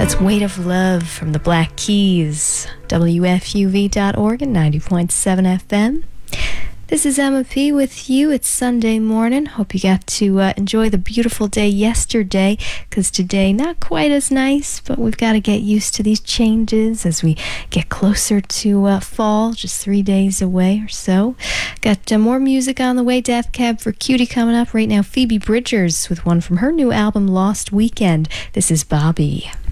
Weight of Love from the Black Keys, WFUV.org and 90.7 FM. This is Emma P. with you. It's Sunday morning. Hope you got to enjoy the beautiful day yesterday, because today not quite as nice, but we've got to get used to these changes as we get closer to fall, just 3 days away or so. Got more music on the way. Death Cab for Cutie coming up right now. Phoebe Bridgers with one from her new album, Lost Weekend. This is Bobby.